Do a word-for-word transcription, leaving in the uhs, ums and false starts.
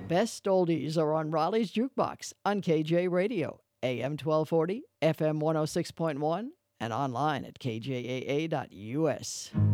best oldies are on Raleigh's Jukebox on K J Radio, A M twelve forty, F M one oh six point one, and online at k j a a dot u s.